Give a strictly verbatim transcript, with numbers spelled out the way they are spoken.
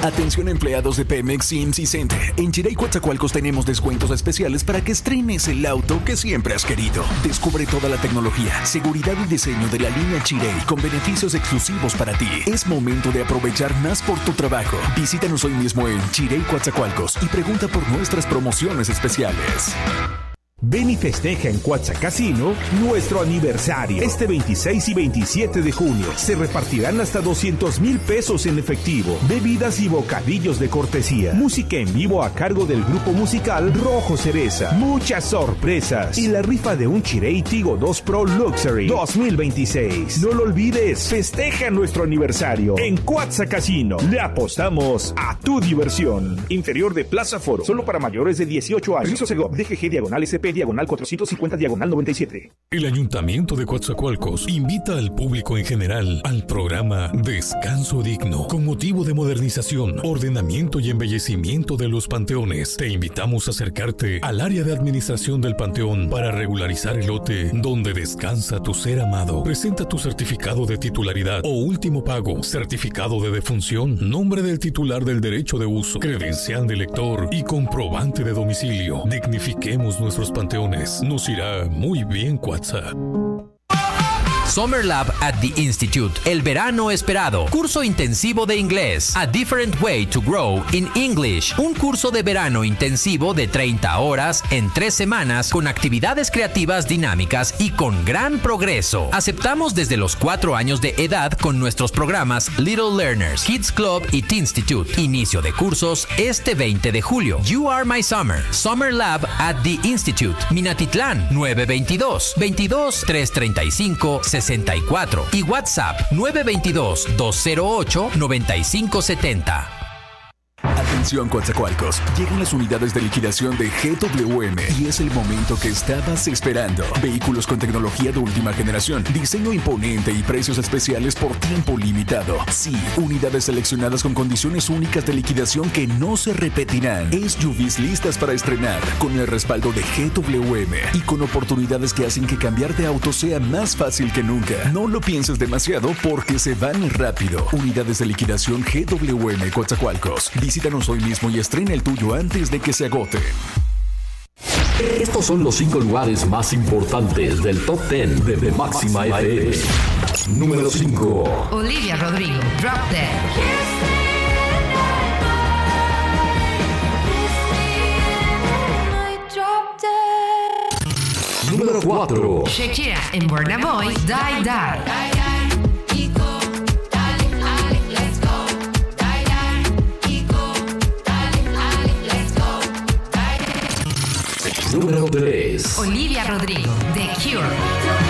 Atención empleados de Pemex, Sims y Cente. En Chirey Coatzacoalcos tenemos descuentos especiales para que estrenes el auto que siempre has querido. Descubre toda la tecnología, seguridad y diseño de la línea Chirey con beneficios exclusivos para ti. Es momento de aprovechar más por tu trabajo. Visítanos hoy mismo en Chirey Coatzacoalcos y pregunta por nuestras promociones especiales. Ven y festeja en Cuatza Casino nuestro aniversario. Este veintiséis y veintisiete de junio se repartirán hasta doscientos mil pesos en efectivo, bebidas y bocadillos de cortesía, música en vivo a cargo del grupo musical Rojo Cereza, muchas sorpresas y la rifa de un Chirey Tigo dos Pro Luxury dos mil veintiséis. No lo olvides, festeja nuestro aniversario en Cuatza Casino. Le apostamos a tu diversión. Interior de Plaza Foro, solo para mayores de dieciocho años. Permiso Segov, D G G diagonal S P diagonal cuatrocientos cincuenta diagonal noventa y siete. El Ayuntamiento de Coatzacoalcos invita al público en general al programa Descanso Digno. Con motivo de modernización, ordenamiento y embellecimiento de los panteones, te invitamos a acercarte al área de administración del panteón para regularizar el lote donde descansa tu ser amado. Presenta tu certificado de titularidad o último pago, certificado de defunción, nombre del titular del derecho de uso, credencial de elector y comprobante de domicilio. Dignifiquemos nuestros panteones. Nos irá muy bien, Cuatza. Summer Lab at the Institute. El verano esperado. Curso intensivo de inglés. A Different Way to Grow in English. Un curso de verano intensivo de treinta horas en tres semanas con actividades creativas dinámicas y con gran progreso. Aceptamos desde los cuatro años de edad con nuestros programas Little Learners, Kids Club y Teenstitute. Inicio de cursos este veinte de julio. You Are My Summer. Summer Lab at the Institute. Minatitlán nueve veintidós, veintidós, trescientos treinta y cinco, sesenta y cuatro y WhatsApp nueve veintidós, doscientos ocho, noventa y cinco setenta. Atención Coatzacoalcos, llegan las unidades de liquidación de G W M y es el momento que estabas esperando. Vehículos con tecnología de última generación, diseño imponente y precios especiales por tiempo limitado. Sí, unidades seleccionadas con condiciones únicas de liquidación que no se repetirán. S U Vs listas para estrenar, con el respaldo de G W M y con oportunidades que hacen que cambiar de auto sea más fácil que nunca. No lo pienses demasiado porque se van rápido. Unidades de liquidación G W M Coatzacoalcos. Visítanos hoy mismo y estrena el tuyo antes de que se agote. Estos son los cinco lugares más importantes del Top diez de, de Máxima F M. Número cinco. Olivia Rodrigo, Drop Dead. Número cuatro. Shakira en Burna Boy, Die Die. Número tres. Olivia Rodrigo, The Cure.